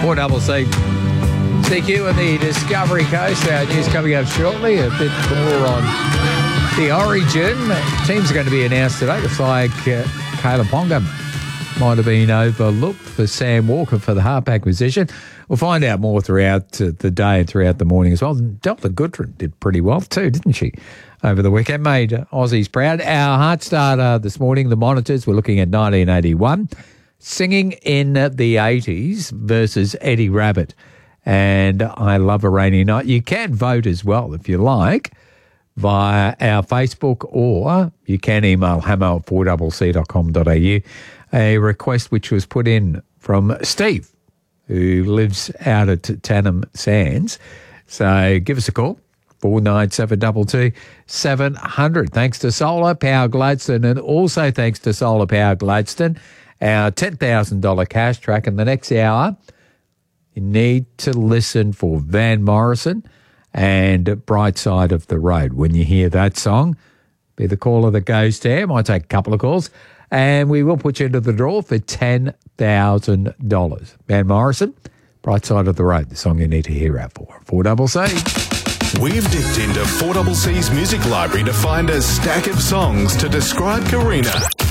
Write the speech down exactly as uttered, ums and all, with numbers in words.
four double C. C Q and the Discovery Coast. Our news coming up shortly. A bit more on the Origin. Teams are going to be announced today. Looks like uh, Caleb Ponga might have been overlooked for Sam Walker for the halfback position. We'll find out more throughout uh, the day and throughout the morning as well. Delta Goodrin did pretty well too, didn't she, over the weekend? Made Aussies proud. Our heart starter this morning, the Monitors, we're looking at nineteen eighty-one. Singing in the eighties versus Eddie Rabbit. And I Love a Rainy Night. You can vote as well, if you like, via our Facebook, or you can email hammo at four c c dot com dot a u. A request which was put in from Steve, who lives out at Tannum Sands. So give us a call, four nine seven two two seven hundred. Thanks to Solar Power Gladstone, and also thanks to Solar Power Gladstone, our ten thousand dollars cash track in the next hour. You need to listen for Van Morrison and Bright Side of the Road. When you hear that song, be the caller that goes there. Might take a couple of calls, and we will put you into the draw for ten thousand dollars. Van Morrison, Bright Side of the Road, the song you need to hear out for. four C C. We've dipped into four C C's music library to find a stack of songs to describe Karina.